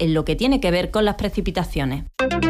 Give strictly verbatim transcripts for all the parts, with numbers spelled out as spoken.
en lo que tiene que ver con las precipitaciones.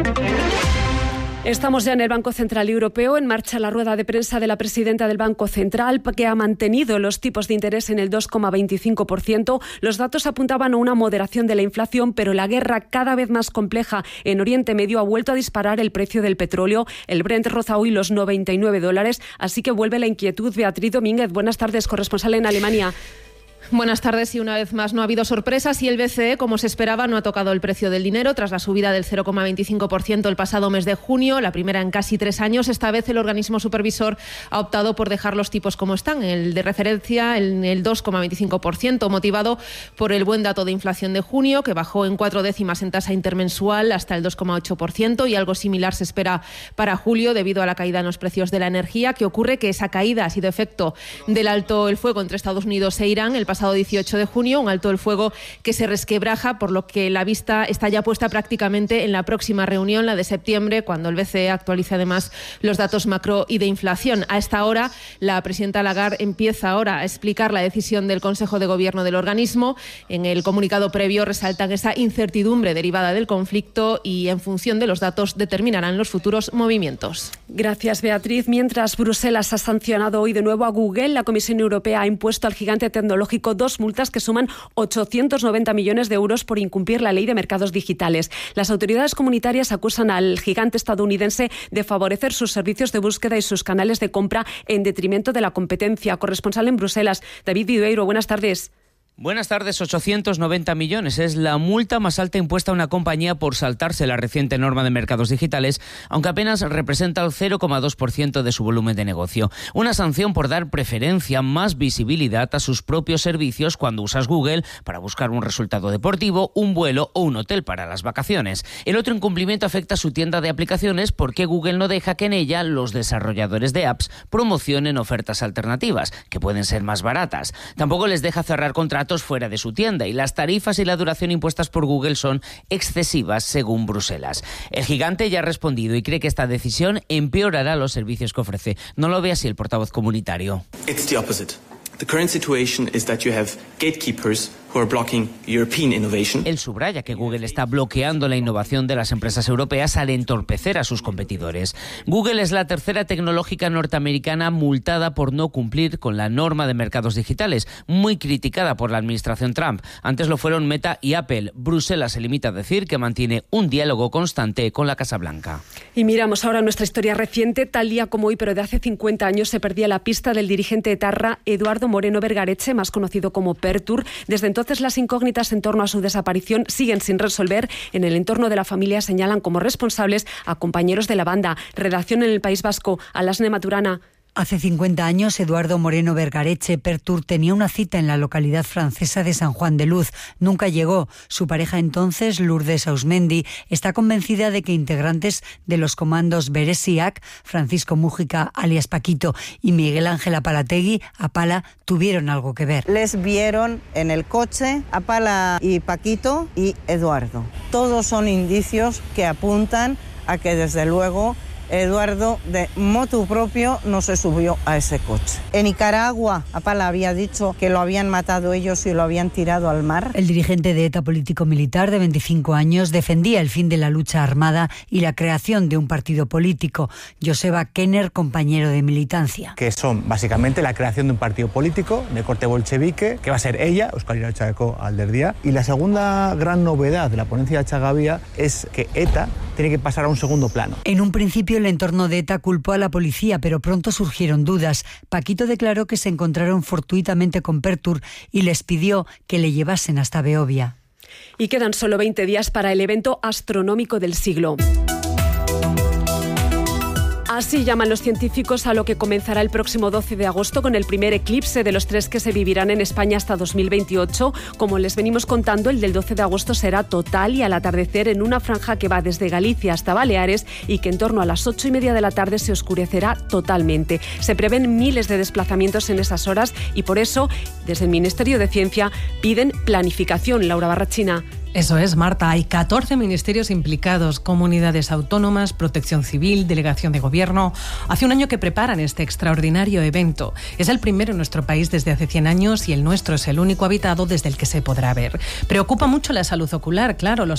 Estamos ya en el Banco Central Europeo, en marcha la rueda de prensa de la presidenta del Banco Central, que ha mantenido los tipos de interés en el dos coma veinticinco por ciento. Los datos apuntaban a una moderación de la inflación, pero la guerra cada vez más compleja en Oriente Medio ha vuelto a disparar el precio del petróleo. El Brent roza hoy los noventa y nueve dólares, así que vuelve la inquietud. Beatriz Domínguez, buenas tardes, corresponsal en Alemania. Buenas tardes y una vez más no ha habido sorpresas y el B C E, como se esperaba, no ha tocado el precio del dinero tras la subida del cero coma veinticinco por ciento el pasado mes de junio, la primera en casi tres años. Esta vez el organismo supervisor ha optado por dejar los tipos como están, el de referencia en el dos coma veinticinco por ciento, motivado por el buen dato de inflación de junio, que bajó en cuatro décimas en tasa intermensual hasta el dos coma ocho por ciento, y algo similar se espera para julio debido a la caída en los precios de la energía. ¿Qué ocurre? Que esa caída ha sido efecto del alto el fuego entre Estados Unidos e Irán el pasado dieciocho de junio, un alto el fuego que se resquebraja, por lo que la vista está ya puesta prácticamente en la próxima reunión, la de septiembre, cuando el B C E actualice además los datos macro y de inflación. A esta hora, la presidenta Lagarde empieza ahora a explicar la decisión del Consejo de Gobierno del organismo. En el comunicado previo resaltan esa incertidumbre derivada del conflicto y, en función de los datos, determinarán los futuros movimientos. Gracias, Beatriz. Mientras Bruselas ha sancionado hoy de nuevo a Google, la Comisión Europea ha impuesto al gigante tecnológico dos multas que suman ochocientos noventa millones de euros por incumplir la ley de mercados digitales. Las autoridades comunitarias acusan al gigante estadounidense de favorecer sus servicios de búsqueda y sus canales de compra en detrimento de la competencia. Corresponsal en Bruselas, David Viveiro, buenas tardes. Buenas tardes. ochocientos noventa millones es la multa más alta impuesta a una compañía por saltarse la reciente norma de mercados digitales, aunque apenas representa el cero coma dos por ciento de su volumen de negocio. Una sanción por dar preferencia, más visibilidad a sus propios servicios cuando usas Google para buscar un resultado deportivo, un vuelo o un hotel para las vacaciones. El otro incumplimiento afecta a su tienda de aplicaciones, porque Google no deja que en ella los desarrolladores de apps promocionen ofertas alternativas, que pueden ser más baratas. Tampoco les deja cerrar contratos fuera de su tienda, y las tarifas y la duración impuestas por Google son excesivas según Bruselas. El gigante ya ha respondido y cree que esta decisión empeorará los servicios que ofrece. No lo ve así el portavoz comunitario. It's the opposite. The current situation is that you have gatekeepers who are blocking European innovation. Él subraya que Google está bloqueando la innovación de las empresas europeas al entorpecer a sus competidores. Google es la tercera tecnológica norteamericana multada por no cumplir con la norma de mercados digitales, muy criticada por la administración Trump. Antes lo fueron Meta y Apple. Bruselas se limita a decir que mantiene un diálogo constante con la Casa Blanca. Y miramos ahora nuestra historia reciente. Tal día como hoy, pero de hace cincuenta años, se perdía la pista del dirigente etarra Eduardo Moreno Vergareche, más conocido como Pertur. Desde entonces las incógnitas en torno a su desaparición siguen sin resolver. En el entorno de la familia señalan como responsables a compañeros de la banda. Redacción en el País Vasco, Alasne Maturana. Hace cincuenta años, Eduardo Moreno Vergareche Pertur tenía una cita en la localidad francesa de San Juan de Luz. Nunca llegó. Su pareja entonces, Lourdes Ausmendi, está convencida de que integrantes de los comandos Beresiak, Francisco Mújica, alias Paquito, y Miguel Ángel Apalategui, Apala, tuvieron algo que ver. Les vieron en el coche Apala y Paquito y Eduardo. Todos son indicios que apuntan a que, desde luego, Eduardo, de motu propio, no se subió a ese coche. En Nicaragua, Apala había dicho que lo habían matado ellos y lo habían tirado al mar. El dirigente de ETA político-militar de veinticinco años defendía el fin de la lucha armada y la creación de un partido político. Joseba Kenner, compañero de militancia. Que son básicamente la creación de un partido político de corte bolchevique, que va a ser ella, Euskal Irratsaeko Alderdia. Y la segunda gran novedad de la ponencia de Achagavía es que ETA tiene que pasar a un segundo plano. En un principio, el entorno de ETA culpó a la policía, pero pronto surgieron dudas. Paquito declaró que se encontraron fortuitamente con Pertur y les pidió que le llevasen hasta Beovia. Y quedan solo veinte días para el evento astronómico del siglo. Así llaman los científicos a lo que comenzará el próximo doce de agosto con el primer eclipse de los tres que se vivirán en España hasta dos mil veintiocho. Como les venimos contando, el del doce de agosto será total y al atardecer en una franja que va desde Galicia hasta Baleares y que en torno a las ocho y media de la tarde se oscurecerá totalmente. Se prevén miles de desplazamientos en esas horas y por eso, desde el Ministerio de Ciencia, piden planificación. Laura Barrachina. Eso es, Marta. Hay catorce ministerios implicados, comunidades autónomas, protección civil, delegación de gobierno. Hace un año que preparan este extraordinario evento. Es el primero en nuestro país desde hace cien años y el nuestro es el único habitado desde el que se podrá ver. Preocupa mucho la salud ocular, claro. Los